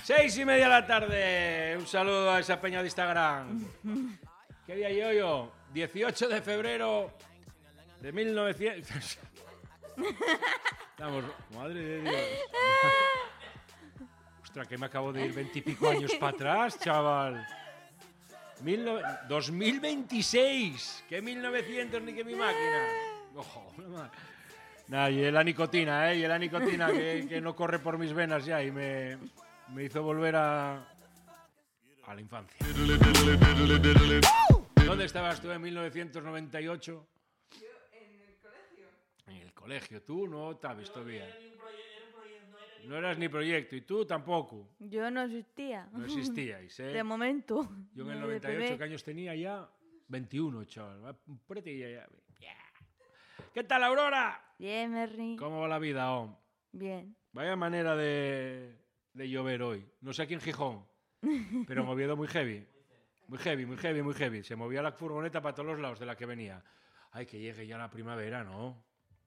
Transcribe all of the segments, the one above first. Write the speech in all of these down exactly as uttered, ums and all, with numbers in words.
Seis y media de la tarde. Un saludo a esa peña de Instagram. ¿Qué día yo yo? dieciocho de febrero de mil novecientos. Estamos... Madre de Dios. Ostras, que me acabo de ir veintipico años para atrás, chaval. Mil no... dos mil veintiséis. ¿Qué mil novecientos ni que mi máquina? Ojo, nada, y la nicotina, ¿eh? Y la nicotina que, que no corre por mis venas ya y me, me hizo volver a, a la infancia. ¿Dónde estabas tú en mil novecientos noventa y ocho? Yo en el colegio. En el colegio. Tú no te has visto bien. No eras ni proyecto y tú tampoco. Yo no existía. No existíais, ¿eh? De momento. Yo en el De noventa y ocho, bebé. ¿qué años tenía ya? veintiuno, chaval. Ponete ya, ya. Yeah. ¿Qué tal, Aurora? Bien, Merry. ¿Cómo va la vida, Om? Bien. Vaya manera de, de llover hoy. No sé aquí en Gijón, pero en Oviedo muy heavy. Muy heavy, muy heavy, muy heavy. Se movía la furgoneta para todos los lados de la que venía. Ay, que llegue ya la primavera, ¿no?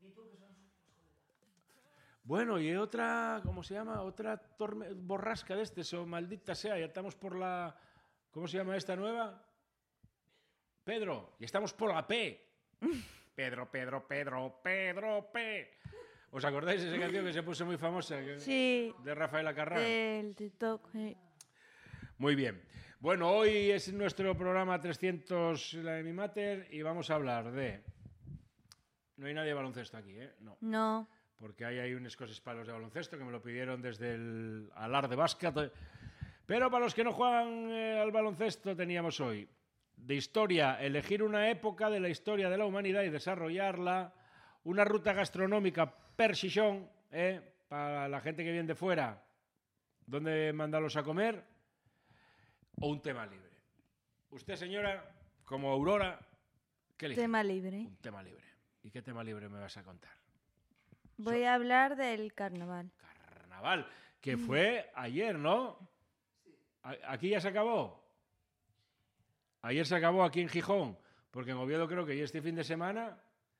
Bueno, y otra, ¿cómo se llama? Otra torme- borrasca de este, o maldita sea. Ya estamos por la... ¿Cómo se llama esta nueva? Pedro. Y estamos por la P. Pedro, Pedro, Pedro, Pedro, P. ¿Os acordáis de esa canción que se puso muy famosa? Que- Sí. De Rafael Acarrá. Del TikTok. Sí. Muy bien. Bueno, hoy es nuestro programa trescientos, la de mi mater, y vamos a hablar de... No hay nadie de baloncesto aquí, ¿eh? No. No. Porque hay, hay unos cosas para los de baloncesto que me lo pidieron desde el Alar de Básquet. Pero para los que no juegan eh, al baloncesto teníamos hoy de historia, elegir una época de la historia de la humanidad y desarrollarla, una ruta gastronómica per Xixón, eh, para la gente que viene de fuera, dónde mandarlos a comer, o un tema libre. Usted, señora, como Aurora, ¿qué elige? Tema libre. Un tema libre. ¿Y qué tema libre me vas a contar? Voy a hablar del carnaval. Carnaval, que fue ayer, ¿no? A- ¿Aquí ya se acabó? Ayer se acabó aquí en Gijón, porque en Oviedo creo que ya este fin de semana,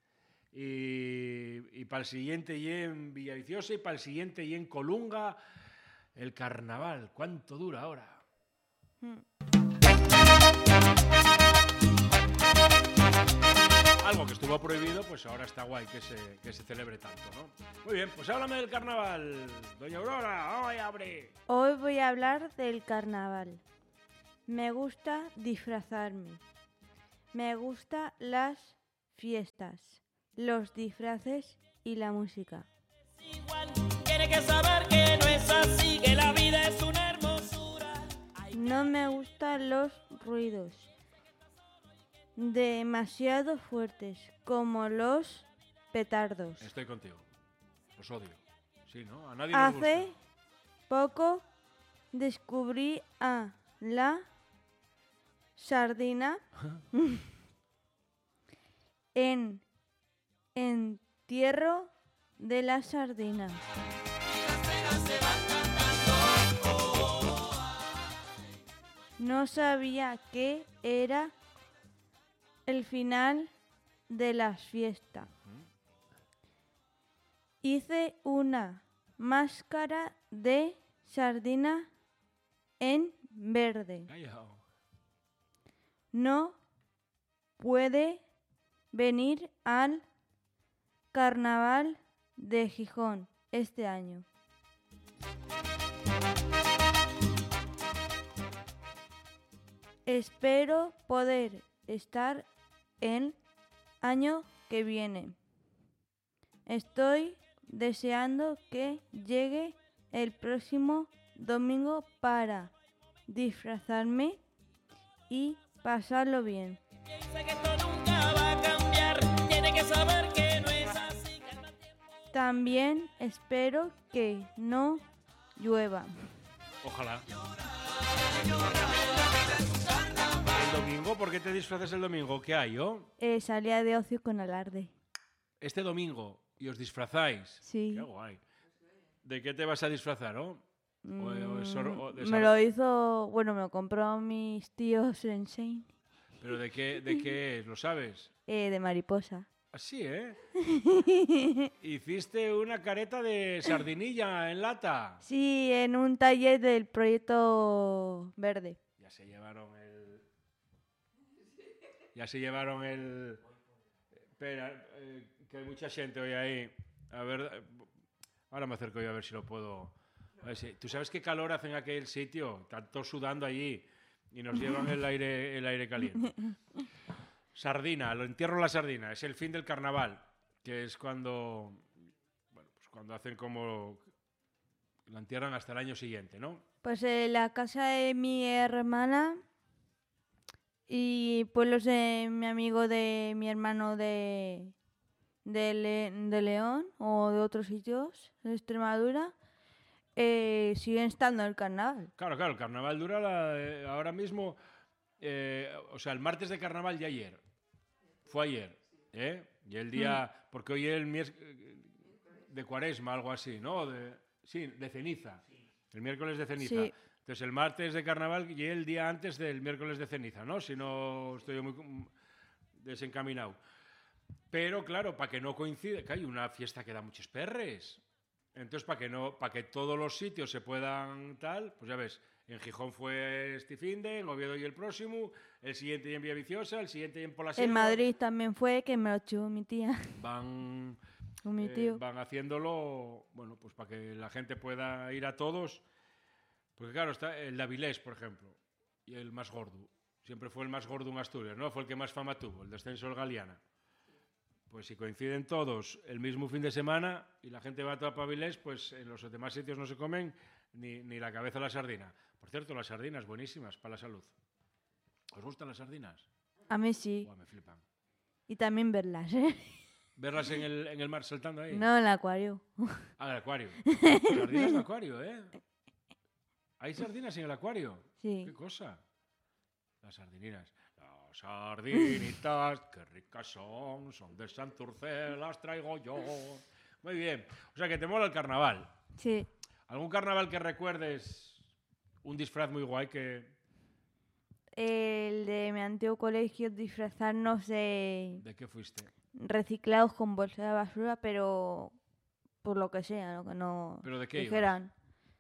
y, y para el siguiente y en Villaviciosa, y para el siguiente y en Colunga, el carnaval. ¿Cuánto dura ahora? Mm. Algo que estuvo prohibido, pues ahora está guay que se, que se celebre tanto, ¿no? Muy bien, pues háblame del carnaval, doña Aurora, vamos a abrir. Hoy voy a hablar del carnaval. Me gusta disfrazarme. Me gustan las fiestas, los disfraces y la música. Igual, tiene que saber que no es así, que la vida es una hermosura. Ay, No me gustan los ruidos demasiado fuertes, como los petardos. Estoy contigo, los odio. Sí, ¿no? A nadie nos Hace gusta. poco descubrí a la sardina en entierro de la sardina. No sabía que era el final de la fiesta. Hice una máscara de sardina en verde. Callao. No puede venir al carnaval de Gijón este año. Espero poder estar el año que viene. Estoy deseando que llegue el próximo domingo para disfrazarme y pasarlo bien. piensa que esto nunca va a cambiar, tiene que saber que no es así, que el mal tiempo... También espero que no llueva. Ojalá. El domingo, ¿por qué te disfrazas el domingo? ¿Qué hay, oh? Eh, salía de ocio con alarde. Este domingo, y os disfrazáis. Sí. Qué guay. ¿De qué te vas a disfrazar, oh? O- o es or- o de Mm, sar- me lo hizo, bueno, me lo compró mis tíos en Shane, ¿Pero de qué, de qué es? ¿Lo sabes? eh, de mariposa. Así, ¿eh? Hiciste una careta de sardinilla en lata. Sí, en un taller del proyecto verde. Ya se llevaron el... Ya se llevaron el... Espera, eh, que hay mucha gente hoy ahí. A ver, eh, ahora me acerco yo a ver si lo puedo... A ver si... ¿Tú sabes qué calor hace en aquel sitio? Están todos sudando allí y nos llevan el aire, el aire caliente. Sardina, lo entierro la sardina. Es el fin del carnaval, que es cuando... Bueno, pues cuando hacen como... La entierran hasta el año siguiente, ¿no? Pues en la casa de mi hermana y pueblos de mi amigo de mi hermano de, de, Le- de León o de otros sitios de Extremadura, eh, siguen estando el carnaval. Claro, claro, el carnaval dura la- eh, ahora mismo... eh, o sea, el martes de carnaval de ayer. Fue ayer, ¿eh? Y el día... Porque hoy es el miércoles de cuaresma, algo así, ¿no? De, sí, de ceniza. El miércoles de ceniza. Sí. Entonces, el martes de carnaval y el día antes del miércoles de ceniza, ¿no? Si no estoy muy mm, desencaminado. Pero, claro, para que no coincide, que hay una fiesta que da muchos perres. Entonces, para que no, para que todos los sitios se puedan tal, pues ya ves, en Gijón fue este finde, en Oviedo y el próximo, el siguiente y en Villaviciosa, el siguiente y en Pola En Selva. Madrid también fue, que me lo echó mi tía Van, o mi eh, tío. van haciéndolo, bueno, pues para que la gente pueda ir a todos. Porque claro, está el de Avilés, por ejemplo, y el más gordo. Siempre fue el más gordo en Asturias, ¿no? Fue el que más fama tuvo, el descenso del Galiana. Pues si coinciden todos el mismo fin de semana y la gente va toda para Avilés, pues en los demás sitios no se comen ni, ni la cabeza de la sardina. Por cierto, las sardinas buenísimas para la salud. ¿Os gustan las sardinas? A mí sí. Buah, me flipan. Y también verlas, ¿eh? Verlas en el, en el mar saltando ahí. No en el acuario. Ah, el acuario. Sardinas de acuario, ¿eh? ¿Hay sardinas en el acuario? Sí. ¿Qué cosa? Las sardininas. Las sardinitas, qué ricas son, son de Santurce, las traigo yo. Muy bien. O sea, que te mola el carnaval. Sí. ¿Algún carnaval que recuerdes? Un disfraz muy guay que... El de mi antiguo colegio, disfrazarnos de ¿De qué fuiste? reciclados con bolsa de basura, pero por lo que sea, lo que no ¿Pero de qué ibas? dijeran.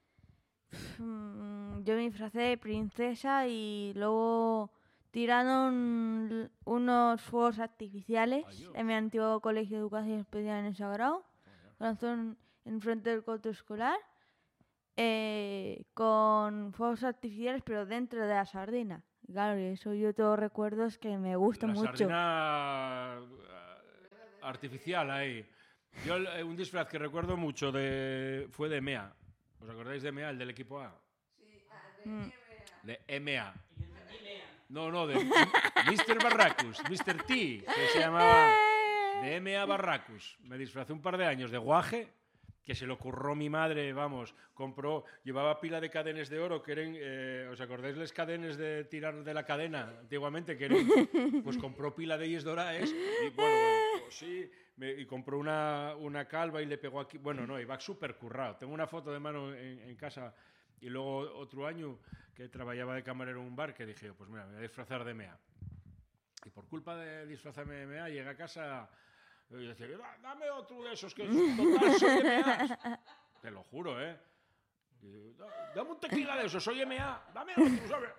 Mm, Yo me disfracé de princesa y luego tiraron l- unos fuegos artificiales Ay, Dios. en mi antiguo colegio de educación especial en el Sagrado. Lanzaron en frente del coto escolar eh, con fuegos artificiales, pero dentro de la sardina. Claro, y eso yo tengo recuerdos que me gusta La mucho. sardina eh, artificial ahí. Yo eh, un disfraz que recuerdo mucho de fue de M E A. ¿Os acordáis de M E A, el del equipo A? Mm. De M E A. No, no, de mister Barracus, mister T, que se llamaba de M E A Barracus. Me disfrazé un par de años de guaje, que se lo curró mi madre, vamos, compró, llevaba pila de cadenas de oro, que eran, eh, ¿os acordáis las cadenas de tirar de la cadena antiguamente? Que eran, pues compró pila de ellas doradas y bueno, bueno, pues sí, me, y compró una, una calva y le pegó aquí, bueno, no, iba súper currado. Tengo una foto de mano en, en casa y luego otro año que trabajaba de camarero en un bar que dije, pues mira, me voy a disfrazar de M E A. Y por culpa de disfrazarme de M E A, llegué a casa y decía, "Da- dame otro de esos que es total, soy M E A. Te lo juro, ¿eh? Y, "Da- dame un tequila de esos, soy M E A, dame otro, ¿sabes?".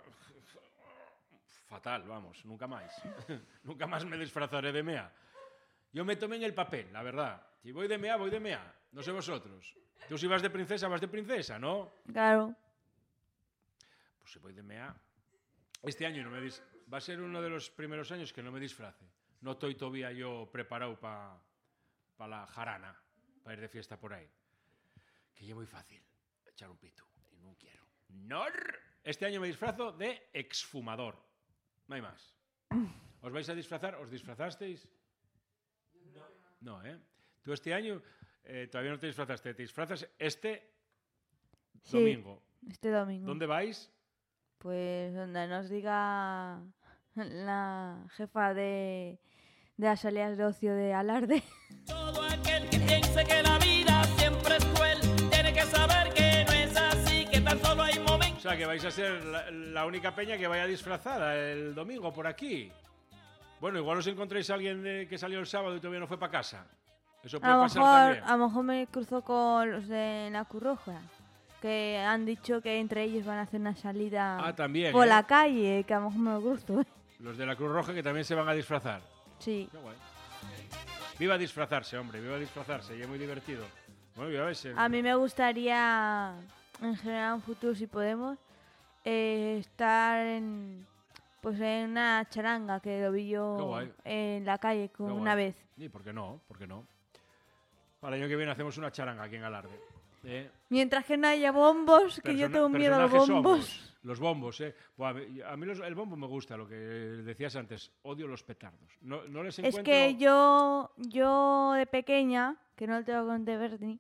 Fatal, vamos, nunca más. Nunca más me disfrazaré de M E A. Yo me tomé en el papel, la verdad. Si voy de M E A, voy de M E A. No sé vosotros. Tú si vas de princesa, vas de princesa, ¿no? Claro. Pues si voy de M E A. Este año no me dis... va a ser uno de los primeros años que no me disfrace. No estoy todavía yo preparado para pa la jarana, para ir de fiesta por ahí. Que es muy fácil echar un pito. Y no quiero. ¡No! Este año me disfrazo de exfumador. No hay más. ¿Os vais a disfrazar? ¿Os disfrazasteis? No. No, ¿eh? Tú este año eh, todavía no te disfrazaste. Te disfrazas este Sí, domingo. este domingo. ¿Dónde vais? Pues donde nos diga la jefa de, de las salidas de ocio de Alarde. Todo aquel que piense que la vida siempre es cruel tiene que saber que no es así, que tan solo hay O momentos. sea, que vais a ser la, la única peña que vaya disfrazada el domingo por aquí. Bueno, igual os encontréis a alguien de, que salió el sábado y todavía no fue para casa. Eso puede A lo, pasar mejor, también. a lo mejor me cruzo con los de la Cruz Roja, que han dicho que entre ellos van a hacer una salida Ah, también, por ¿eh? la calle, que a lo mejor me lo cruzo. Los de la Cruz Roja que también se van a disfrazar. Sí. Qué guay. Viva disfrazarse, hombre, viva disfrazarse, y es muy divertido. Bueno, ya ves. eh, A mí me gustaría, en general, en un futuro, si podemos, eh, estar en, pues en una charanga, que lo vi Qué yo guay. en la calle con Qué una guay. vez. ¿Y por qué no? ¿Por qué no? Para el año que viene hacemos una charanga aquí en Alarde. ¿eh? Mientras que no haya bombos, que yo Persona- tengo miedo a los personajes bombos. somos. Los bombos, ¿eh? Buah, a mí, a mí los- el bombo me gusta, lo que decías antes. Odio los petardos. No, no les Es encuentro... que yo, yo de pequeña, que no te lo conté, Bernie,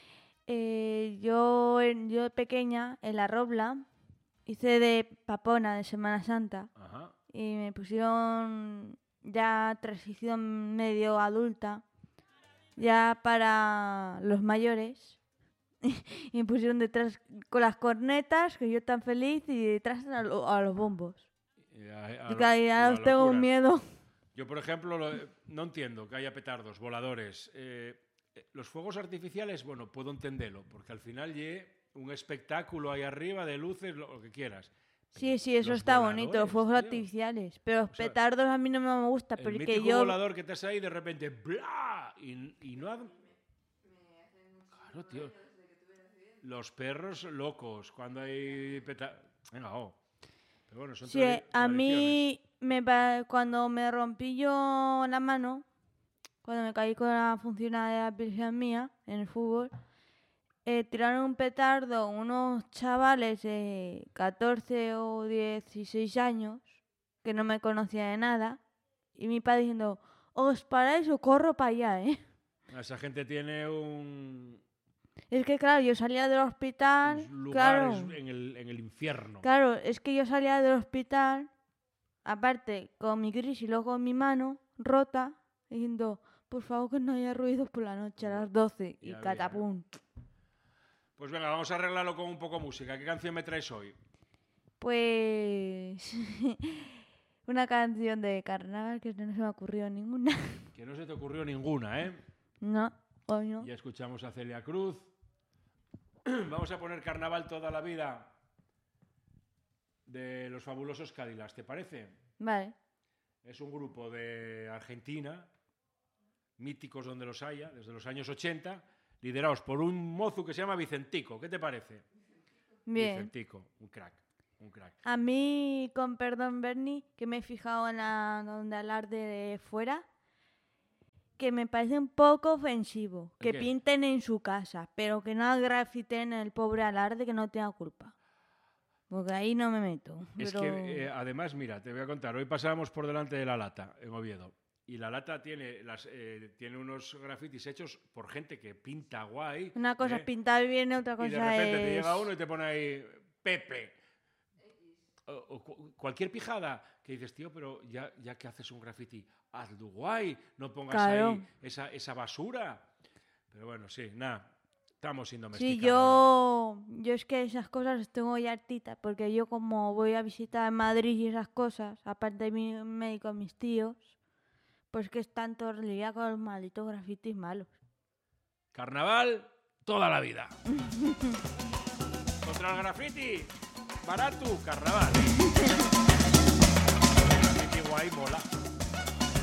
eh, yo, en- yo de pequeña, en la Robla, hice de papona de Semana Santa Ajá. y me pusieron ya transición medio adulta, ya para los mayores. Y me pusieron detrás con las cornetas, que yo tan feliz, y detrás a, lo- a los bombos. Y a- a Y lo- que ya la os tengo locura. un miedo. Yo, por ejemplo, lo- no entiendo que haya petardos, voladores. eh, eh, los fuegos artificiales, bueno, puedo entenderlo, porque al final lleve un espectáculo ahí arriba de luces, lo, lo que quieras. Sí, sí, eso Los está bonito, los voladores, fuegos tío. artificiales. Pero los O sea, petardos a mí no me gusta, El porque mítico yo... volador que te has ahí de repente, ¡bla! Y, y no ha... Claro, tío. Los perros locos cuando hay petardos. Venga, oh. Pero bueno, son Sí, tradi- a tradiciones. mí, me, pa- cuando me rompí yo la mano, cuando me caí con la funcionalidad de la pierna mía en el fútbol, eh, tiraron un petardo unos chavales de catorce o dieciséis años, que no me conocían de nada, y mi padre diciendo, os paráis o corro para allá, ¿eh? Esa gente tiene un... Es que claro, yo salía del hospital, unos claro, lugares en, el, en el infierno. claro, es que yo salía del hospital, aparte con mi crisis y luego con mi mano rota, diciendo, por favor que no haya ruidos por la noche a las doce, y Ya ves, catapum. Pues venga, vamos a arreglarlo con un poco de música. ¿Qué canción me traes hoy? Pues una canción de carnaval que no se me ha ocurrido ninguna. Que no se te ocurrió ninguna, ¿eh? No, hoy no. Ya escuchamos a Celia Cruz. Vamos a poner Carnaval toda la vida de los fabulosos Cadillacs, ¿te parece? Vale, Es un grupo de Argentina, míticos donde los haya, desde los años ochenta, liderados por un mozo que se llama Vicentico. ¿Qué te parece? bien. Vicentico, un crack, un crack. A mí, con perdón, Bernie, que me he fijado en la donde alarde de fuera, que me parece un poco ofensivo. ¿El Que qué? pinten en su casa, pero que no grafiten el pobre alarde que no tenga culpa. Porque ahí no me meto. Es pero- que, eh, además, mira, te voy a contar. Hoy pasábamos por delante de La Lata, en Oviedo. Y La Lata tiene, las, eh, tiene unos grafitis hechos por gente que pinta guay. Una cosa ¿eh? es pintar bien, otra cosa Y de repente es... te llega uno y te pone ahí Pepe. O, o cu- cualquier pijada que dices, tío, pero ya, ya que haces un graffiti, hazlo guay, no pongas Claro. ahí esa, esa basura. Pero bueno, sí, nada, estamos siendo Sí, domesticados. yo, yo es que esas cosas las tengo ya hartitas, porque yo como voy a visitar Madrid y esas cosas, aparte de mi médico, mis tíos, pues que están todos liados con los malditos grafitis malos. Carnaval toda la vida. Contra el graffiti, barato, carnaval. El graffiti guay mola.